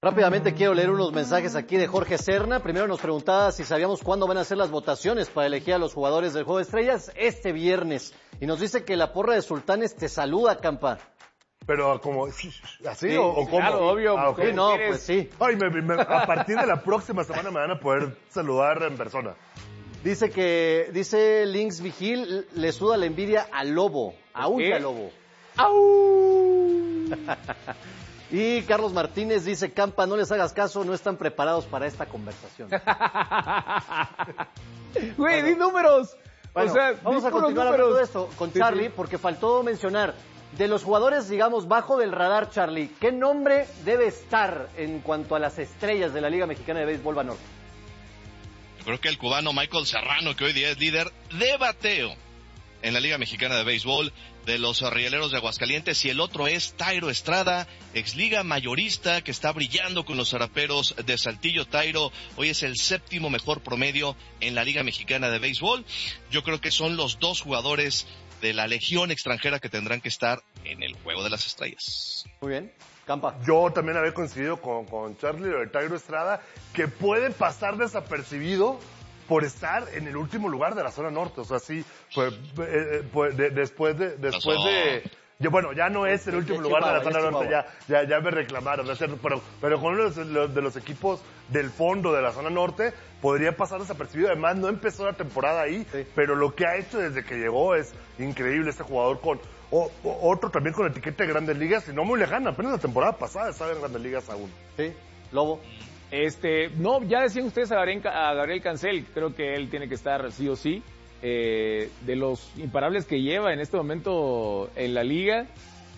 Rápidamente quiero leer unos mensajes aquí de Jorge Serna. Primero nos preguntaba si sabíamos cuándo van a ser las votaciones para elegir a los jugadores del Juego de Estrellas. Este viernes. Y nos dice que la porra de Sultanes te saluda, Campa. Pero como, ¿así sí, o cómo? Claro, obvio. Okay. Sí, no, pues sí. Ay, a partir de la próxima semana me van a poder saludar en persona. Dice Lynx Vigil, le suda la envidia al Lobo. Aúlla, Lobo. ¡Au! Y Carlos Martínez dice, Campa, no les hagas caso, no están preparados para esta conversación. Güey, di números. Bueno, o sea, vamos a continuar hablando de esto con Charlie, porque faltó mencionar, de los jugadores, digamos, bajo del radar, Charlie, ¿qué nombre debe estar en cuanto a las estrellas de la Liga Mexicana de Béisbol Banorte? Yo creo que el cubano Michael Serrano, que hoy día es líder de bateo en la Liga Mexicana de Béisbol de los Rieleros de Aguascalientes, y el otro es Tairo Estrada, exliga mayorista, que está brillando con los Zaraperos de Saltillo. Tairo hoy es el 7º mejor promedio en la Liga Mexicana de Béisbol. Yo creo que son los dos jugadores de la legión extranjera que tendrán que estar en el Juego de las Estrellas. Muy bien, Campa. Yo también había coincidido con Charlie, lo de Tairo Estrada, que puede pasar desapercibido por estar en el último lugar de la zona norte. O sea, sí, después de bueno, ya no es el último lugar de la zona norte, ya me reclamaron, pero con uno de los equipos del fondo de la zona norte podría pasar desapercibido. Además, no empezó la temporada ahí, pero lo que ha hecho desde que llegó es increíble. Este jugador con otro también con etiqueta de Grandes Ligas, y no muy lejana, apenas la temporada pasada estaba en Grandes Ligas aún. Sí, Lobo. No, ya decían ustedes a Gabriel Cancel, creo que él tiene que estar sí o sí. De los imparables que lleva en este momento en la liga,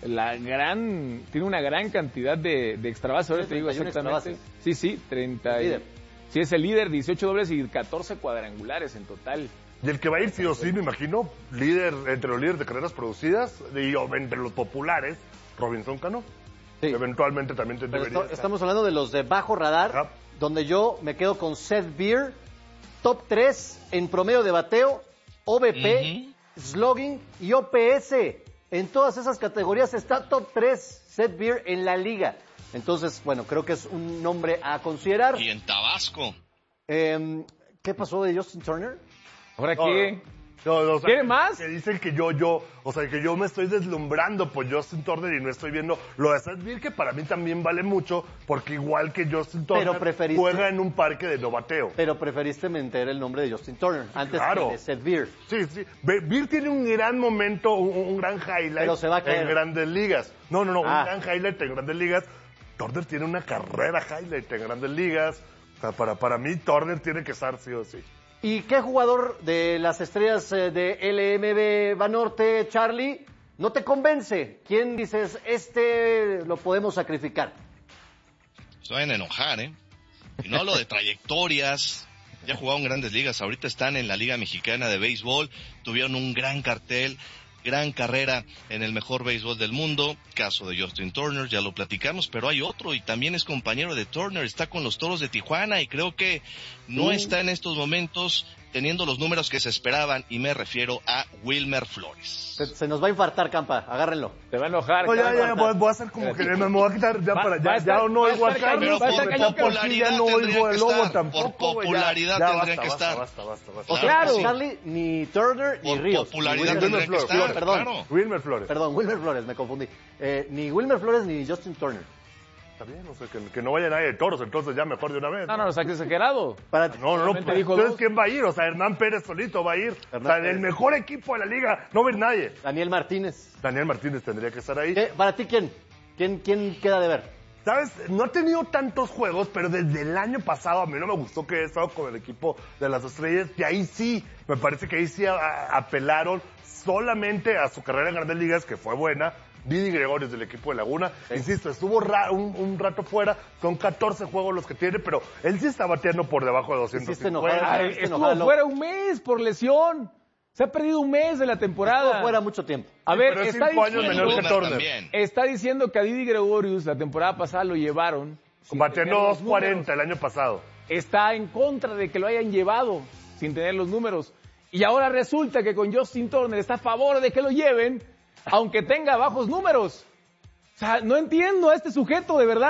tiene una gran cantidad de extra bases, ahora te digo exactamente. Sí, 30. Sí, es el líder, 18 dobles y 14 cuadrangulares en total. Y el que va a ir sí o sí, me imagino, líder entre los líderes de carreras producidas y entre los populares, Robinson Cano. Sí. Eventualmente también debería estar. Estamos hablando de los de bajo radar, donde yo me quedo con Seth Beer, top 3 en promedio de bateo, OBP, slugging y OPS. En todas esas categorías está top 3 Seth Beer en la liga. Entonces, bueno, creo que es un nombre a considerar. Y en Tabasco. ¿Qué pasó de Justin Turner? ¿Ahora qué? No, ¿Quiere más? Que dicen que yo me estoy deslumbrando por Justin Turner y no estoy viendo lo de Seth Beer, que para mí también vale mucho, porque igual que Justin Turner juega en un parque de novateo. Pero preferiste meter el nombre de Justin Turner antes que de Seth Beer. Sí. Beer tiene un gran momento, un gran highlight, pero se va a caer en Grandes Ligas. No, un gran highlight en Grandes Ligas. Turner tiene una carrera highlight en Grandes Ligas. O sea, para mí Turner tiene que estar sí o sí. ¿Y qué jugador de las estrellas de LMB Banorte, Charlie, no te convence? ¿Quién dices, lo podemos sacrificar? Se van a enojar, ¿eh? Y no hablo de trayectorias, ya jugaron Grandes Ligas, ahorita están en la Liga Mexicana de Béisbol, tuvieron un gran cartel, gran carrera en el mejor béisbol del mundo, caso de Justin Turner, ya lo platicamos, pero hay otro y también es compañero de Turner, está con los Toros de Tijuana y creo que no está en estos momentos teniendo los números que se esperaban, y me refiero a Wilmer Flores. Se nos va a infartar, Campa, agárrenlo. Te va a enojar. No, ya, voy a hacer como que me voy a quitar ya no oigo a Carlos, pero por popularidad no oigo al Lobo por tampoco. Popularidad tendrían que estar. Basta. Claro. Charlie, ni Turner, ni Ríos. Popularidad tendrían que estar, perdón. Wilmer Flores. Perdón, Wilmer Flores, me confundí. Ni Wilmer Flores ni Justin Turner. Está bien, o sea, que no vaya nadie de Toros, entonces ya mejor de una vez. No, está exagerado. No, entonces ¿quién va a ir? O sea, Hernán Pérez solito va a ir. O sea, el mejor equipo de la liga no va a ir nadie. Daniel Martínez tendría que estar ahí. ¿Para ti quién? ¿Quién queda de ver? ¿Sabes? No ha tenido tantos juegos, pero desde el año pasado a mí no me gustó que haya estado con el equipo de las Estrellas, y ahí sí, me parece que ahí sí apelaron solamente a su carrera en Grandes Ligas, que fue buena. Didi Gregorius del equipo de Laguna, insisto, estuvo un rato fuera, son 14 juegos los que tiene, pero él sí está bateando por debajo de 250. Estuvo fuera un mes por lesión. Se ha perdido un mes de la temporada. Estuvo fuera mucho tiempo. A ver, pero 5 años menor que Turner. Está diciendo que a Didi Gregorius la temporada pasada lo llevaron. Bateando 240 el año pasado. Está en contra de que lo hayan llevado sin tener los números. Y ahora resulta que con Justin Turner está a favor de que lo lleven, aunque tenga bajos números. O sea, no entiendo a este sujeto, de verdad.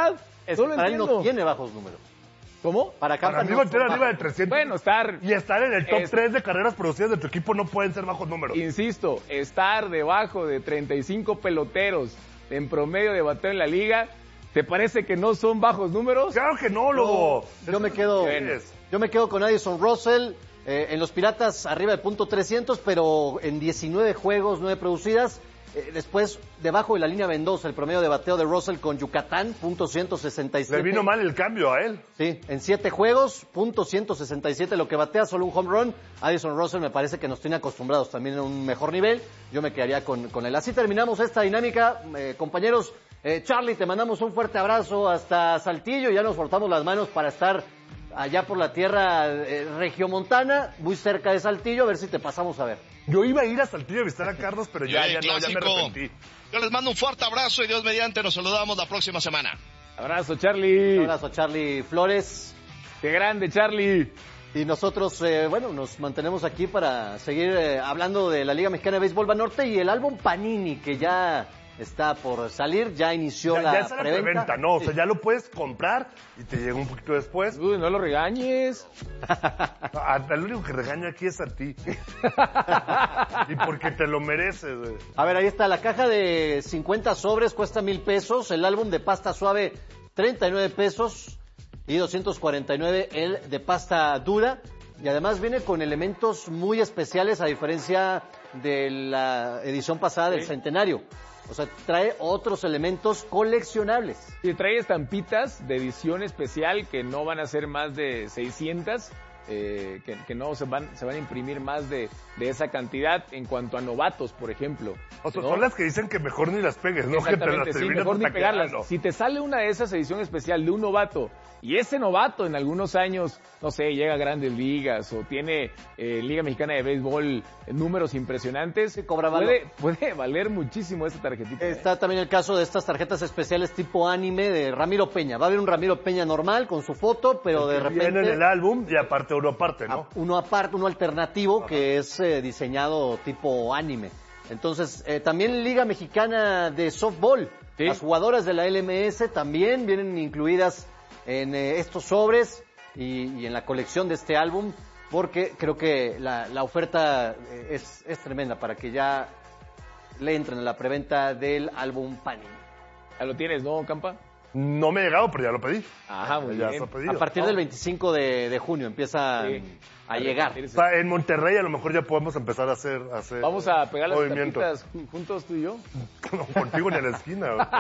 Para él no tiene bajos números. ¿Cómo? Para mí mantener arriba de 300. Bueno, estar en el top 3 de carreras producidas de tu equipo no pueden ser bajos números. Insisto, estar debajo de 35 peloteros en promedio de bateo en la liga, ¿te parece que no son bajos números? Claro que no, Lobo. Yo me quedo con Addison Russell. En los Piratas arriba del punto 300, pero en 19 juegos, 9 producidas. Después, debajo de la línea Mendoza, el promedio de bateo de Russell con Yucatán, punto 167. Le vino mal el cambio a él. Sí, en 7 juegos, punto 167, lo que batea, solo un home run. Addison Russell me parece que nos tiene acostumbrados también a un mejor nivel. Yo me quedaría con él. Así terminamos esta dinámica, compañeros. Charlie, te mandamos un fuerte abrazo hasta Saltillo. Ya nos frotamos las manos para estar allá por la tierra regiomontana, muy cerca de Saltillo, a ver si te pasamos a ver. Yo iba a ir a Saltillo a visitar a Carlos, pero ya me arrepentí. Yo les mando un fuerte abrazo y Dios mediante nos saludamos la próxima semana. Abrazo, Charlie. Un abrazo, Charlie Flores. ¡Qué grande, Charlie! Y nosotros, nos mantenemos aquí para seguir hablando de la Liga Mexicana de Béisbol Banorte y el álbum Panini, que ya está por salir, ya inició la preventa. No, o sea, ya lo puedes comprar y te llega un poquito después. Uy, no lo regañes. El único que regaño aquí es a ti. Y porque te lo mereces, güey. A ver, ahí está, la caja de 50 sobres cuesta $1,000, el álbum de pasta suave $39 y $249 el de pasta dura. Y además viene con elementos muy especiales a diferencia de la edición pasada del Centenario. O sea, trae otros elementos coleccionables. Y trae estampitas de edición especial que no van a ser más de 600, que no se van a imprimir más de esa cantidad en cuanto a novatos, por ejemplo. O sea, ¿no? Son las que dicen que mejor ni las pegues, ¿no? Exactamente, sí, mejor ni pegarlas. Si te sale una de esas edición especial de un novato, y ese novato en algunos años, no sé, llega a Grandes Ligas o tiene Liga Mexicana de Béisbol números impresionantes, puede valer muchísimo esta tarjetita. Está también el caso de estas tarjetas especiales tipo anime de Ramiro Peña. Va a haber un Ramiro Peña normal con su foto, pero de repente viene en el álbum y aparte uno aparte, ¿no? Uno aparte, uno alternativo. Ajá. Que es diseñado tipo anime. Entonces, también Liga Mexicana de Softball. ¿Sí? Las jugadoras de la LMS también vienen incluidas en estos sobres y en la colección de este álbum, porque creo que la oferta es tremenda para que ya le entren a la preventa del álbum Panini. Ya lo tienes, ¿no, Campa? No me ha llegado, pero ya lo pedí. Ajá, muy bien. A partir del 25 de junio empieza a llegar. En Monterrey a lo mejor ya podemos empezar a hacer Vamos a pegar las estampitas juntos tú y yo. No, contigo en la esquina.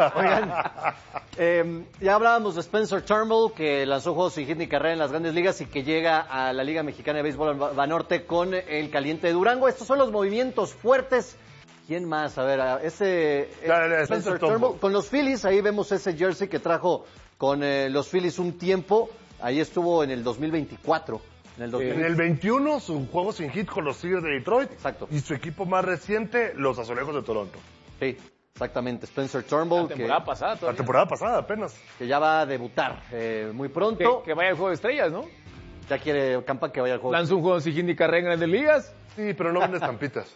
Oigan, ya hablábamos de Spencer Turnbull, que lanzó juegos sin hit ni carrera en las Grandes Ligas y que llega a la Liga Mexicana de Béisbol Banorte con el Caliente de Durango. Estos son los movimientos fuertes. ¿Quién más? A ver, Spencer Turnbull. Con los Phillies, ahí vemos ese jersey que trajo con los Phillies un tiempo. Ahí estuvo en el 2024. En el 21, su juego sin hit con los Tigres de Detroit. Exacto. Y su equipo más reciente, los Azulejos de Toronto. Sí, exactamente. Spencer Turnbull. La temporada pasada apenas. Que ya va a debutar muy pronto. Que vaya al Juego de Estrellas, ¿no? Ya quiere Campa que vaya al juego. ¿Lanza un juego sin hit ni carrera en Grandes Ligas? Sí, pero no vende estampitas.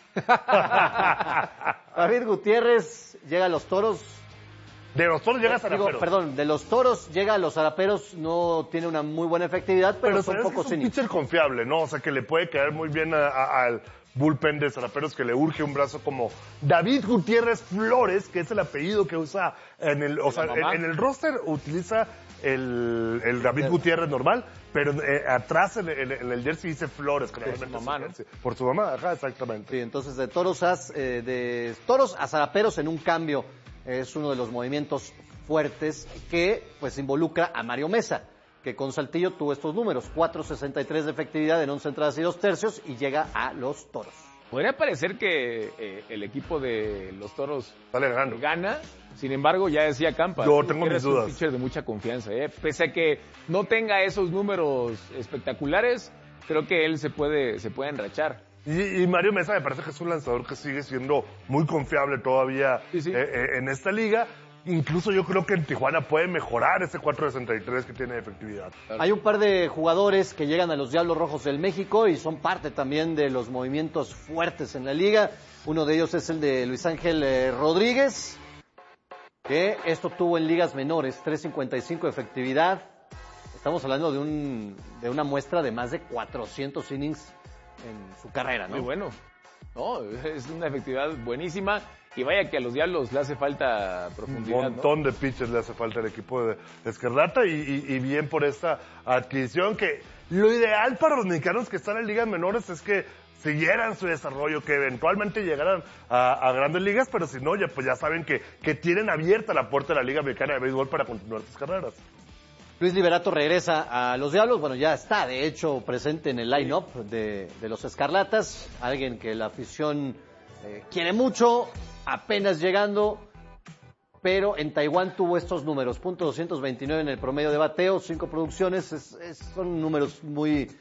David Gutiérrez llega a los Toros. De los Toros llega a Zaraperos. De los Toros llega a los Zaraperos, no tiene una muy buena efectividad, pero son poco cínicos. Es un pitcher confiable, ¿no? O sea, que le puede caer muy bien al bullpen de Zaraperos, que le urge un brazo como David Gutiérrez Flores, que es el apellido que usa en el roster, utiliza el David Gutiérrez normal, pero atrás en el jersey dice Flores. Por su mamá, ¿no? Por su mamá, ajá, exactamente. Sí, entonces de Toros a Zaraperos en un cambio es uno de los movimientos fuertes que pues involucra a Mario Mesa, que con Saltillo tuvo estos números, 4.63 de efectividad en 11 entradas y 2 tercios y llega a los Toros. Podría parecer que el equipo de los Toros gana. Sin embargo, ya decía Campa, yo tengo mis dudas. Es un pitcher de mucha confianza, pese a que no tenga esos números espectaculares, creo que él se puede enrachar. Y Mario Mesa me parece que es un lanzador que sigue siendo muy confiable todavía en esta liga. Incluso yo creo que en Tijuana puede mejorar ese 4.63 que tiene de efectividad. Hay un par de jugadores que llegan a los Diablos Rojos del México y son parte también de los movimientos fuertes en la liga. Uno de ellos es el de Luis Ángel Rodríguez. que esto tuvo en ligas menores, 3.55 de efectividad. Estamos hablando de una muestra de más de 400 innings en su carrera, ¿no? Muy bueno. No, es una efectividad buenísima. Y vaya que a los Diablos le hace falta profundidad. Un montón de pitches le hace falta al equipo de Escarlata y bien por esta adquisición, que lo ideal para los mexicanos que están en ligas menores es que siguieran su desarrollo, que eventualmente llegaran a grandes ligas, pero si no, pues ya saben que tienen abierta la puerta de la Liga Mexicana de Béisbol para continuar sus carreras. Luis Liberato regresa a los Diablos, bueno, ya está de hecho presente en el line-up de los Escarlatas, alguien que la afición quiere mucho, apenas llegando, pero en Taiwán tuvo estos números, .229 en el promedio de bateo, 5 producciones, son números muy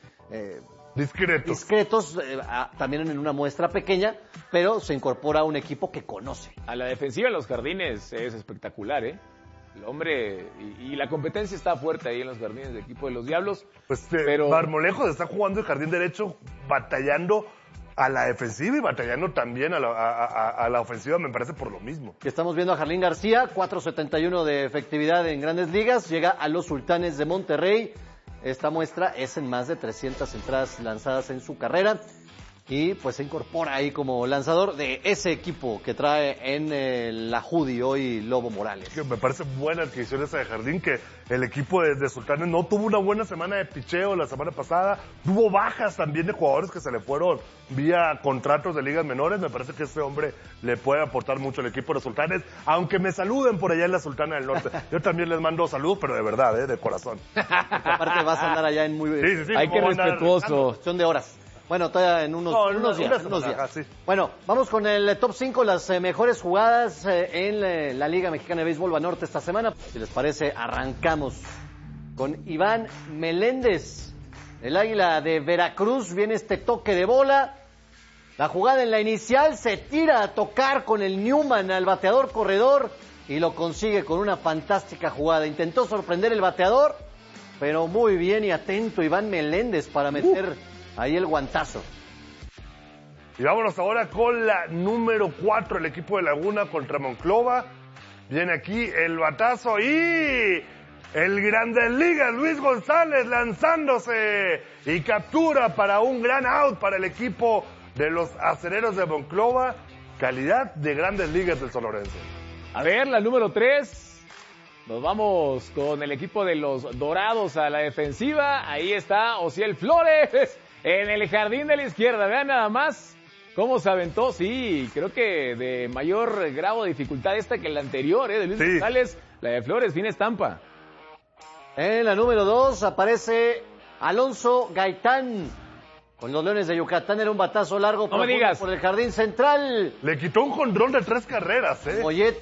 discretos, también en una muestra pequeña, pero se incorpora a un equipo que conoce. A la defensiva de los Jardines es espectacular, El hombre, y la competencia está fuerte ahí en los Jardines del equipo de los Diablos. Pues pero Marmolejos está jugando el jardín derecho, batallando a la defensiva y batallando también a la ofensiva, me parece por lo mismo. Estamos viendo a Jarlín García, 4.71 de efectividad en Grandes Ligas, llega a los Sultanes de Monterrey. Esta muestra es en más de 300 entradas lanzadas en su carrera y pues se incorpora ahí como lanzador de ese equipo que trae en la Judy hoy Lobo Morales. Me parece buena adquisición esa de Jardín, que el equipo de Sultanes no tuvo una buena semana de picheo la semana pasada, tuvo bajas también de jugadores que se le fueron vía contratos de ligas menores. Me parece que este hombre le puede aportar mucho al equipo de Sultanes, aunque me saluden por allá en la Sultana del Norte. Yo también les mando saludos, pero de verdad, de corazón. Porque aparte vas a andar allá en muy... Sí, hay que respetuoso. Son de horas. Bueno, todavía en unos días. Sí. Bueno, vamos con el top 5, las mejores jugadas en la Liga Mexicana de Béisbol Banorte esta semana. Si les parece, arrancamos con Iván Meléndez. El Águila de Veracruz, viene este toque de bola. La jugada en la inicial, se tira a tocar con el Newman al bateador corredor y lo consigue con una fantástica jugada. Intentó sorprender el bateador, pero muy bien y atento Iván Meléndez para meter ahí el guantazo. Y vámonos ahora con la número 4, el equipo de Laguna contra Monclova. Viene aquí el batazo y el Grandes Ligas, Luis González lanzándose y captura para un gran out para el equipo de los Acereros de Monclova. Calidad de Grandes Ligas del sonorense. A ver, la número 3. Nos vamos con el equipo de los Dorados a la defensiva. Ahí está Osiel Flores en el jardín de la izquierda. Vean nada más cómo se aventó. Sí, creo que de mayor grado de dificultad esta que la anterior, de Luis González. La de Flores, fin estampa. En la número 2 aparece Alonso Gaitán. Con los Leones de Yucatán era un batazo largo no me digas. Por el jardín central. Le quitó un jonrón de 3 carreras, Mollete